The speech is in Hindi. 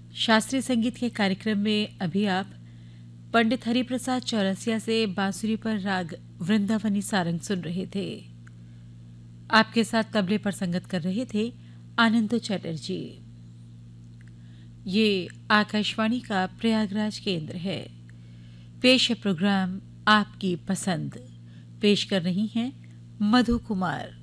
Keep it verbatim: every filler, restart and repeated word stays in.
शास्त्रीय संगीत के कार्यक्रम में अभी आप पंडित हरिप्रसाद चौरसिया से बांसुरी पर राग वृंदावनी सारंग सुन रहे थे। आपके साथ तबले पर संगत कर रहे थे आनंद चटर्जी। ये आकाशवाणी का प्रयागराज केंद्र है। पेश है प्रोग्राम आपकी पसंद। पेश कर रही हैं मधु कुमार।